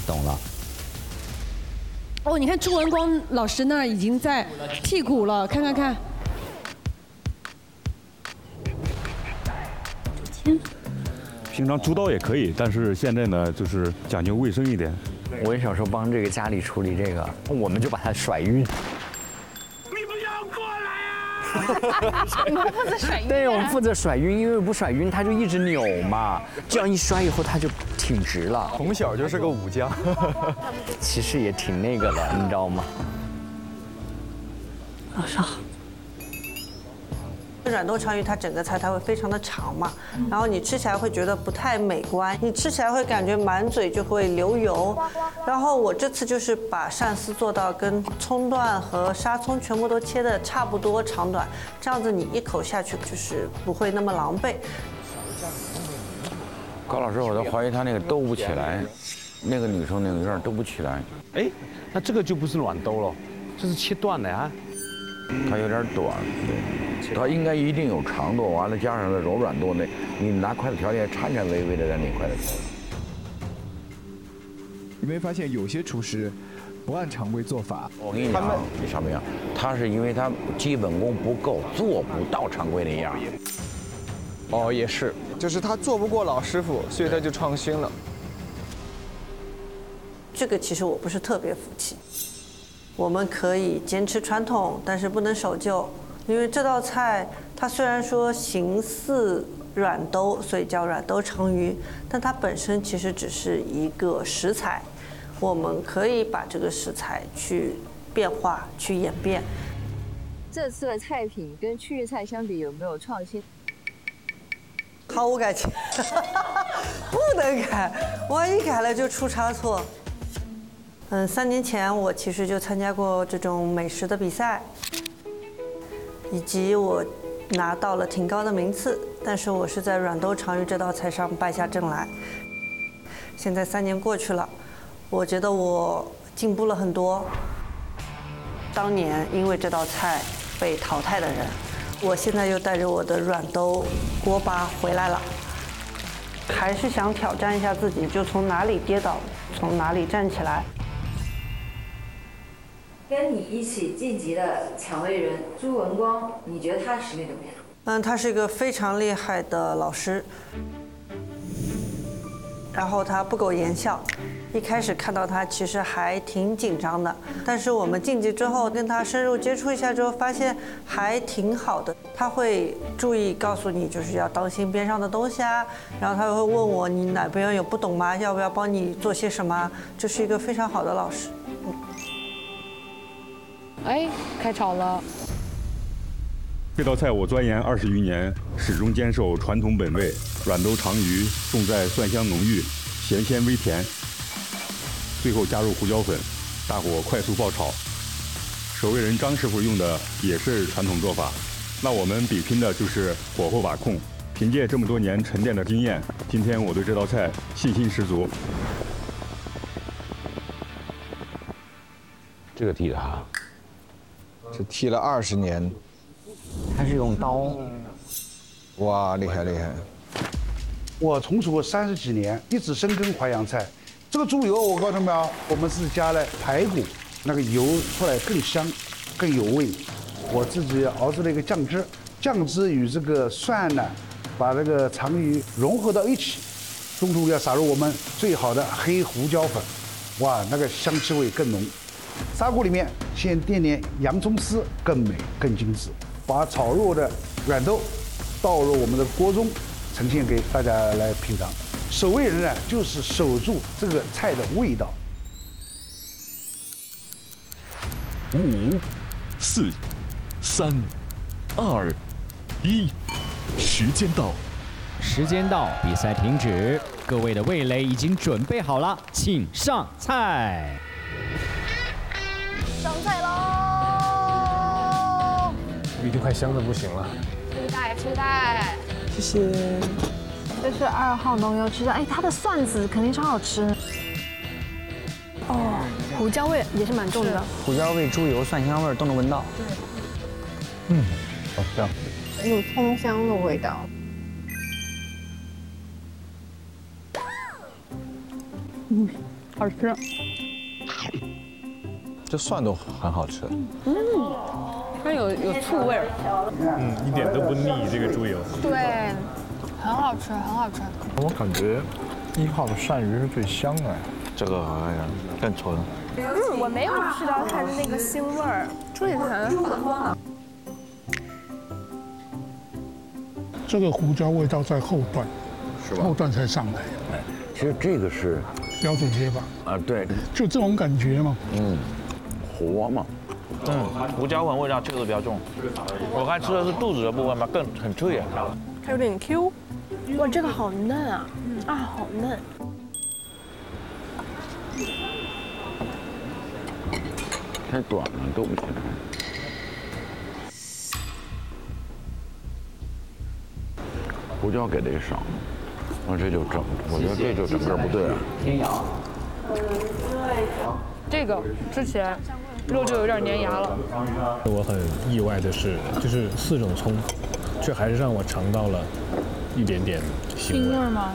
懂了。 哦，你看朱文光老师那儿已经在剔骨了，看看看。 平常猪刀也可以，但是现在呢，就是讲究卫生一点。 我也小时候帮这个家里处理这个，我们就把它甩晕。 你不要过来啊！ 你们负责甩晕。 对，我们负责甩晕，因为不甩晕它就一直扭嘛，这样一摔以后它就挺直了。 从小就是个武将， 其实也挺那个的，你知道吗？ 老师好。 软豆长鱼它整个菜它会非常的长嘛，然后你吃起来会觉得不太美观，你吃起来会感觉满嘴就会流油。然后我这次就是把鳝丝做到跟葱段和沙葱全部都切的差不多长短，这样子你一口下去就是不会那么狼狈。 高老师，我都怀疑他那个兜不起来，那个女生那个有点兜不起来。 哎，那这个就不是软兜了，这是切断的呀。 它有点短，对，它应该一定有长度，完了加上那柔软度，那你拿筷子调节颤颤巍巍的在那筷子调。 你没发现有些厨师不按常规做法？ 我跟你讲，你啥不一样？他是因为他基本功不够，做不到常规那样。 哦，也是， 就是他做不过老师傅，所以他就创新了。 这个其实我不是特别服气。我们可以坚持传统，但是不能守旧，因为这道菜它虽然说形似软兜，所以叫软兜长鱼，但它本身其实只是一个食材，我们可以把这个食材去变化、去演变。 这次的菜品跟去日菜相比有没有创新？ 毫无改进，不能改，万一改了就出差错。3年前我其实就参加过这种美食的比赛，以及我拿到了挺高的名次，但是我是在软兜长鱼这道菜上败下阵来。现在3年过去了，我觉得我进步了很多。当年因为这道菜被淘汰的人，我现在又带着我的软兜锅巴回来了，还是想挑战一下自己，就从哪里跌倒，从哪里站起来。 跟你一起晋级的抢位人朱文光，你觉得他实力怎么样？ 他是一个非常厉害的老师，然后他不苟言笑。一开始看到他其实还挺紧张的，但是我们晋级之后跟他深入接触一下之后，发现还挺好的。他会注意告诉你，就是要当心边上的东西啊，然后他会问我你哪边有不懂吗？要不要帮你做些什么？这是一个非常好的老师。 哎，开炒了。 这道菜我钻研20余年，始终坚守传统本味，软兜长鱼，重在蒜香浓郁，咸鲜微甜，最后加入胡椒粉，大火快速爆炒。守卫人张师傅用的也是传统做法，那我们比拼的就是火候把控。凭借这么多年沉淀的经验，今天我对这道菜信心十足。 这个剔的哈， 这剔了20年。 他是用刀， 哇，厉害厉害！ 我从厨30几年，一直深耕淮扬菜。这个猪油，我告诉你们啊，我们是加了排骨，那个油出来更香，更有味。我自己熬制了一个酱汁，酱汁与这个蒜呢，把这个长鱼融合到一起，中途要撒入我们最好的黑胡椒粉，哇，那个香气味更浓。砂锅里面先垫点洋葱丝，更美更精致。把炒肉的软豆倒入我们的锅中，呈现给大家来品尝。守卫人呢，就是守住这个菜的味道。 5、4、3、2、1，时间到。 时间到，比赛停止，各位的味蕾已经准备好了，请上菜。 上菜喽！ 已经快香的不行了。 期待期待， 谢谢。 这是2号农油吃的，哎，它的蒜子肯定超好吃。哦，胡椒味也是蛮重的。 胡椒味、猪油、蒜香味都能闻到。 对。好香。 有葱香的味道。 好吃。 这蒜都很好吃。 它有醋味儿。 一点都不腻这个猪油。 对，很好吃，很好吃。 我感觉1号的鳝鱼是最香的，这个更纯。 我没有吃到它的那个腥味儿，处理得很好。 这个胡椒味道在后段， 是吧？ 后段才上来。 哎，其实这个是标准写法啊，对， 就这种感觉嘛。 活嘛。 胡椒粉味道确实比较重。我刚才吃的是肚子的部分嘛，很脆啊。 它有点 Q， 哇，这个好嫩啊，好嫩。 太短了都不行。胡椒给的也少，我觉得这就整个不对了。 天瑶。 这个吃起来肉就有点粘牙了。 我很意外的是，就是4种葱，却还是让我尝到了一点点腥味吗？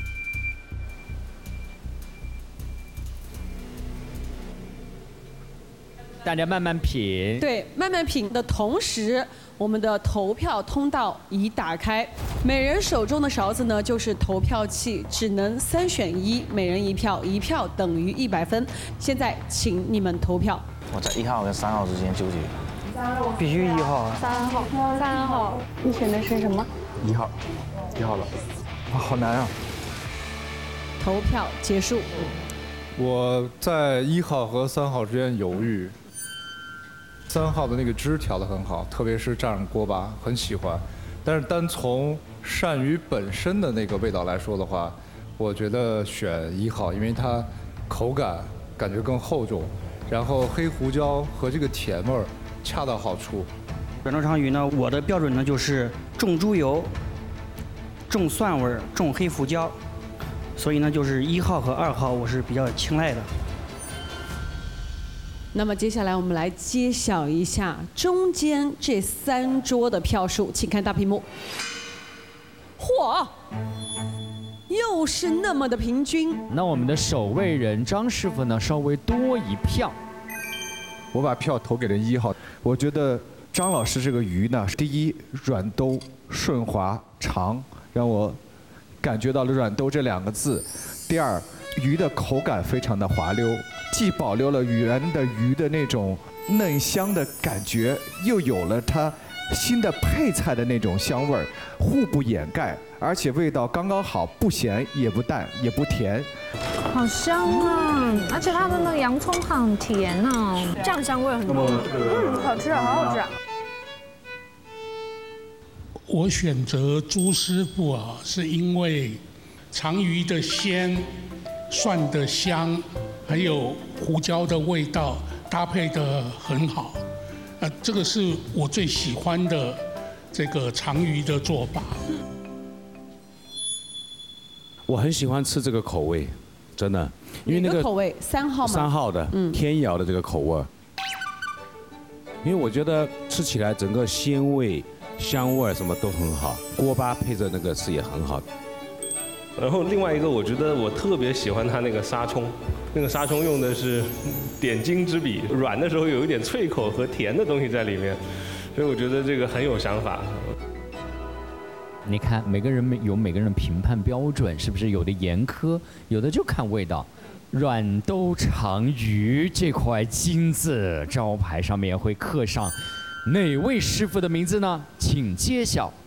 大家慢慢品。 对，慢慢品的同时，我们的投票通道已打开。每人手中的勺子呢，就是投票器，只能3选1，每人1票，1票等于100分。现在，请你们投票。 我在1号跟3号之间纠结。 必须1号啊。 3号，你选的是什么 ？1号了。好难啊。 投票结束。 我在1号和3号之间犹豫。3号的那个汁调得很好，特别是蘸上锅巴，很喜欢。但是单从鳝鱼本身的那个味道来说的话，我觉得选1号，因为它口感感觉更厚重，然后黑胡椒和这个甜味儿恰到好处。 软豆长鱼呢，我的标准呢就是重猪油、重蒜味儿、重黑胡椒，所以呢就是1号和2号我是比较青睐的。 那么接下来我们来揭晓一下中间这3桌的票数，请看大屏幕。嚯，又是那么的平均。 那我们的守卫人张师傅呢，稍微多1票。 我把票投给了1号，我觉得张老师这个鱼呢，第一软兜顺滑长，让我感觉到了软兜这2个字；第二，鱼的口感非常的滑溜。既保留了原的鱼的那种嫩香的感觉，又有了它新的配菜的那种香味儿，互不掩盖，而且味道刚刚好，不咸也不淡也不甜。 好香啊！而且它的那个洋葱很甜哦，酱香味很重。好吃，好好吃。 我选择朱师傅啊，是因为长鱼的鲜，蒜的香。还有胡椒的味道搭配得很好，这个是我最喜欢的这个长鱼的做法。 我很喜欢吃这个口味，真的，因为那个口味3号吗 ？3号的，天瑶的这个口味，因为我觉得吃起来整个鲜味、香味什么都很好，锅巴配着那个吃也很好。 然后另外一个，我觉得我特别喜欢它那个沙葱，那个沙葱用的是点睛之笔，软的时候有一点脆口和甜的东西在里面，所以我觉得这个很有想法。 你看，每个人有每个人的评判标准，是不是有的严苛，有的就看味道。软兜长鱼这块金字招牌上面会刻上哪位师傅的名字呢？请揭晓。